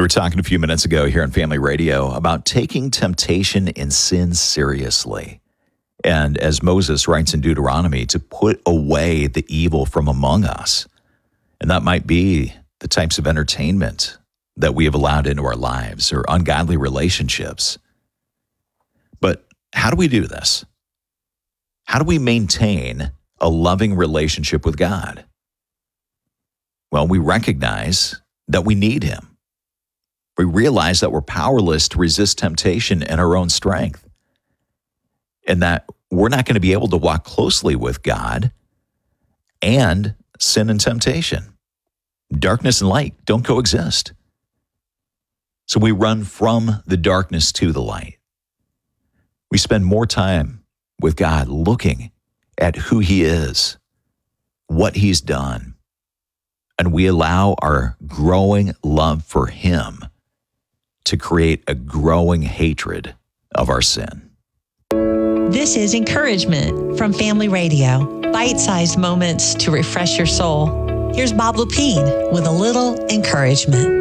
talking a few minutes ago here on Family Radio about taking temptation and sin seriously. And as Moses writes in Deuteronomy, to put away the evil from among us. And that might be the types of entertainment that we have allowed into our lives or ungodly relationships. But how do we do this? How do we maintain a loving relationship with God? Well, we recognize that we need Him. We realize that we're powerless to resist temptation in our own strength, and that we're not going to be able to walk closely with God and sin and temptation. Darkness and light don't coexist. So we run from the darkness to the light. We spend more time with God looking at who He is, what He's done, and we allow our growing love for Him to create a growing hatred of our sin. This is Encouragement from Family Radio. Bite-sized moments to refresh your soul. Here's Bob Lepine with a little encouragement.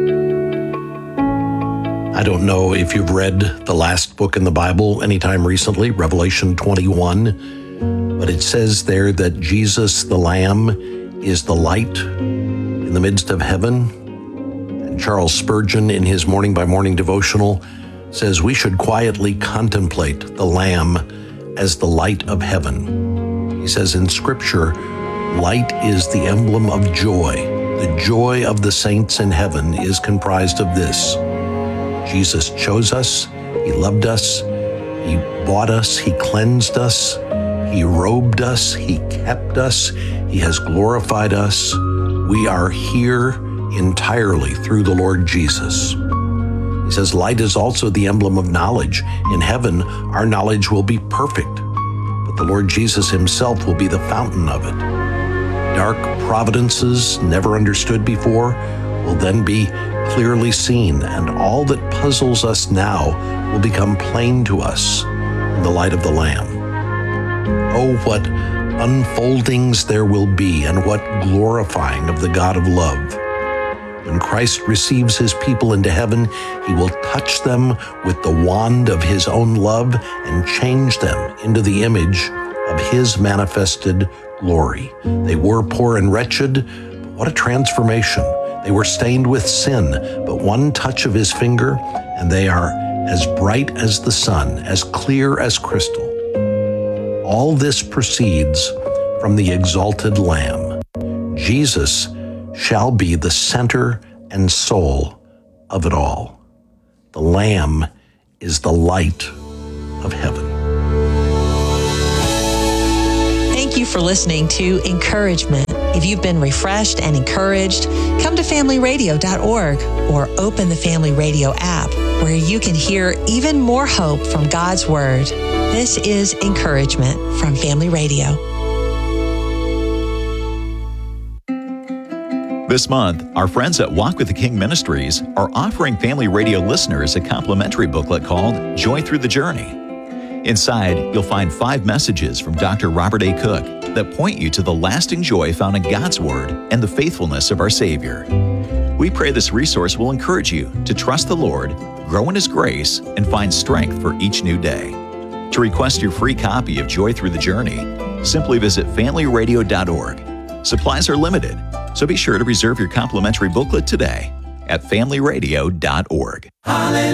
I don't know if you've read the last book in the Bible anytime recently, Revelation 21, but it says there that Jesus, the Lamb, is the light in the midst of heaven. And Charles Spurgeon, in his Morning by Morning devotional, says we should quietly contemplate the Lamb as the light of heaven. He says in Scripture, light is the emblem of joy. The joy of the saints in heaven is comprised of this: Jesus chose us, He loved us, He bought us, He cleansed us, He robed us, He kept us, He has glorified us. We are here entirely through the Lord Jesus. He says light is also the emblem of knowledge. In heaven, our knowledge will be perfect, but the Lord Jesus Himself will be the fountain of it. Dark providences never understood before will then be clearly seen, and all that puzzles us now will become plain to us in the light of the Lamb. Oh, what unfoldings there will be, and what glorifying of the God of love. When Christ receives His people into heaven, He will touch them with the wand of His own love and change them into the image of His manifested glory. They were poor and wretched, but what a transformation. They were stained with sin, but one touch of His finger, and they are as bright as the sun, as clear as crystal. All this proceeds from the exalted Lamb. Jesus shall be the center and soul of it all. The Lamb is the light of heaven. Thank you for listening to Encouragement. If you've been refreshed and encouraged, come to familyradio.org or open the Family Radio app, where you can hear even more hope from God's Word. This is Encouragement from Family Radio. This month, our friends at Walk with the King Ministries are offering Family Radio listeners a complimentary booklet called Joy Through the Journey. Inside, you'll find 5 messages from Dr. Robert A. Cook that point you to the lasting joy found in God's Word and the faithfulness of our Savior. We pray this resource will encourage you to trust the Lord, grow in His grace, and find strength for each new day. To request your free copy of Joy Through the Journey, simply visit familyradio.org. Supplies are limited, so be sure to reserve your complimentary booklet today at familyradio.org. Hallelujah.